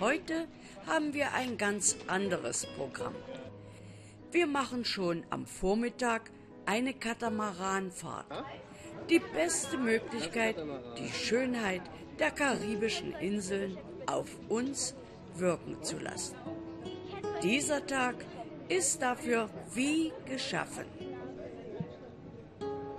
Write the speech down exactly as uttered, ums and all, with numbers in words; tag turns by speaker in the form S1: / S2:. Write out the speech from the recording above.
S1: Heute haben wir ein ganz anderes Programm. Wir machen schon am Vormittag eine Katamaranfahrt. Die beste Möglichkeit, die Schönheit der karibischen Inseln auf uns wirken zu lassen. Dieser Tag ist dafür wie geschaffen.